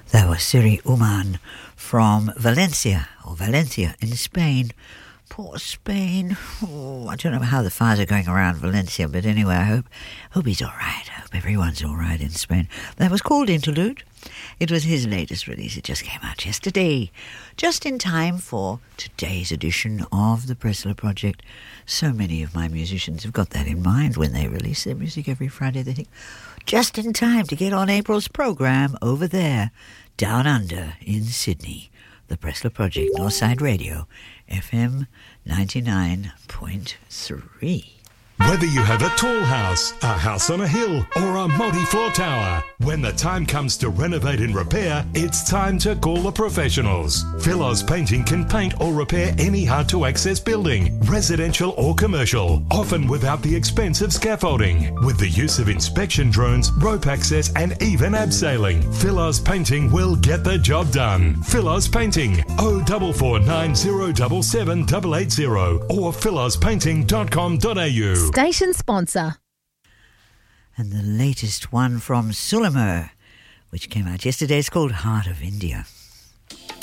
That was Siri Uman from Valencia in Spain. Poor Spain. Oh, I don't know how the fires are going around Valencia, but anyway, I hope he's all right. I hope everyone's all right in Spain. That was called Interlude. It was his latest release. It just came out yesterday, just in time for today's edition of the Pressler Project. So many of my musicians have got that in mind when they release their music every Friday. They think, just in time to get on April's program over there, down under in Sydney. The Pressler Project, Northside Radio, FM 99.3. Whether you have a tall house, a house on a hill, or a multi-floor tower, when the time comes to renovate and repair, it's time to call the professionals. Philos Painting can paint or repair any hard-to-access building, residential or commercial, often without the expense of scaffolding. With the use of inspection drones, rope access, and even abseiling, Philos Painting will get the job done. Philos Painting, 0449 077 or philospainting.com.au. Station sponsor. And the latest one from Sulimo, which came out yesterday, is called Heart of India.